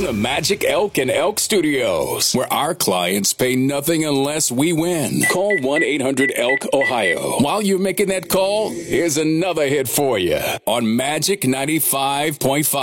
the Magic Elk and Elk Studios, where our clients pay nothing unless we win. Call 1-800-ELK-OHIO. While you're making that call, here's another hit for you on Magic 95.5.